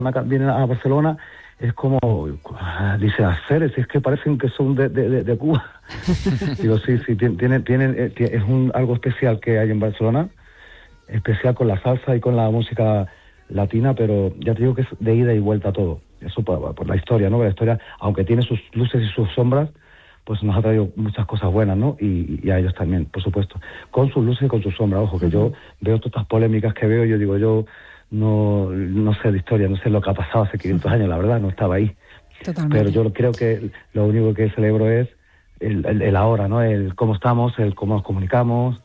vienen a Barcelona, es como, dice, Aceres, es que parecen que son de Cuba. Digo, sí, tienen algo especial que hay en Barcelona, especial con la salsa y con la música latina, pero ya te digo que es de ida y vuelta todo. Eso por la historia, ¿no? La historia, aunque tiene sus luces y sus sombras, pues nos ha traído muchas cosas buenas, ¿no? Y a ellos también, por supuesto. Con sus luces y con sus sombras. Ojo, que yo veo todas estas polémicas que veo, yo no sé de historia, no sé lo que ha pasado hace 500 años, la verdad, no estaba ahí. Totalmente. Pero yo creo que lo único que celebro es el ahora, ¿no? El cómo estamos, el cómo nos comunicamos,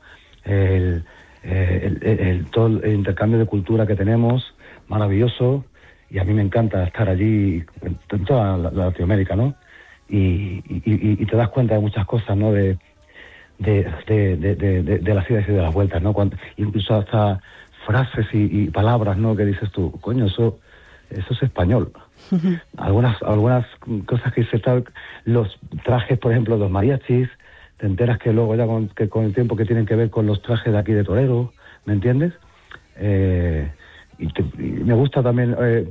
todo el intercambio de cultura que tenemos, maravilloso, y a mí me encanta estar allí en toda la Latinoamérica, ¿no? Y te das cuenta de muchas cosas, ¿no? De las idas y de las vueltas, ¿no? Incluso hasta frases y palabras, ¿no? Que dices tú, coño, eso es español. Algunas cosas que dice tal, los trajes, por ejemplo, los mariachis, te enteras que luego ya con el tiempo que tienen que ver con los trajes de aquí de torero, ¿me entiendes? Y me gusta también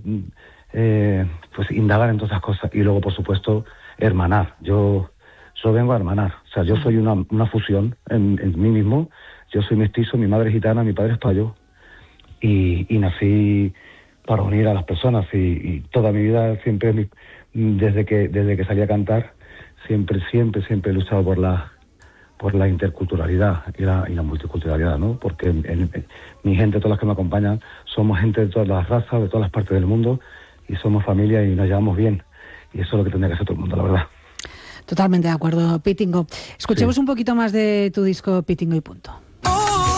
pues indagar en todas esas cosas y luego, por supuesto, hermanar. Yo vengo a hermanar, o sea, yo soy una fusión en mí mismo. Yo soy mestizo, mi madre es gitana, mi padre es payo, y nací para unir a las personas, y toda mi vida siempre, desde que salí a cantar, siempre he luchado por la interculturalidad y la multiculturalidad, ¿no? Porque mi gente, todas las que me acompañan, somos gente de todas las razas, de todas las partes del mundo, y somos familia y nos llevamos bien, y eso es lo que tendría que hacer todo el mundo, la verdad. Totalmente de acuerdo, Pitingo. Escuchemos un poquito más de tu disco Pitingo y punto.